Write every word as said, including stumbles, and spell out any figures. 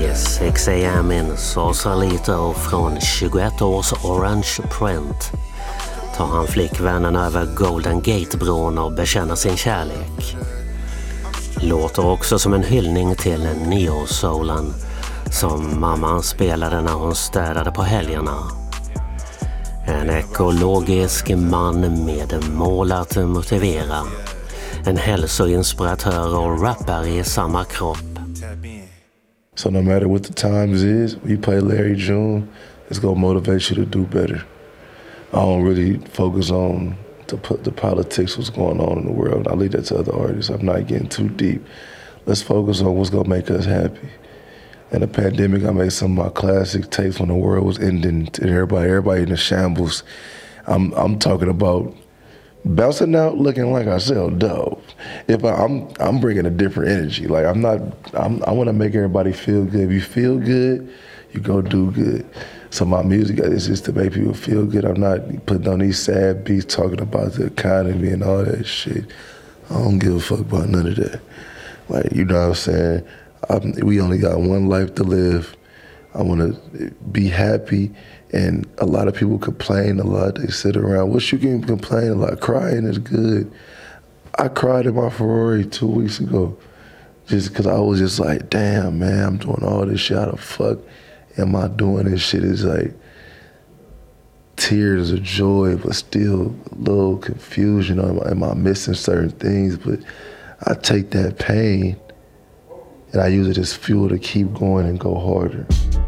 sex a m in Sausalito från tjugoett års Orange Print tar han flickvännen över Golden Gate-bron och bekänner sin kärlek. Låter också som en hyllning till neo-soulen som mamman spelade när hon städade på helgerna. En ekologisk man med mål att motivera. En hälsoinspiratör och rappare i samma kropp. So no matter what the times is, we play Larry June, it's gonna motivate you to do better. I don't really focus on the, the politics, what's going on in the world. I leave that to other artists. I'm not getting too deep. Let's focus on what's gonna make us happy. In the pandemic, I made some of my classic tapes when the world was ending. And everybody, everybody in the shambles. I'm, I'm talking about bouncing out, looking like I sell dope. If I, I'm, I'm bringing a different energy. Like I'm not. I'm, I want to make everybody feel good. If you feel good, you go do good. So my music is just to make people feel good. I'm not putting on these sad beats talking about the economy and all that shit. I don't give a fuck about none of that. Like, you know what I'm saying? I'm, we only got one life to live. I want to be happy. And a lot of people complain a lot. They sit around. What you can complain a lot? Crying is good. I cried in my Ferrari two weeks ago just because I was just like, damn, man, I'm doing all this shit. How the fuck am I doing this shit? It's like tears of joy, but still a little confusion. Am I, am I missing certain things? But I take that pain and I use it as fuel to keep going and go harder.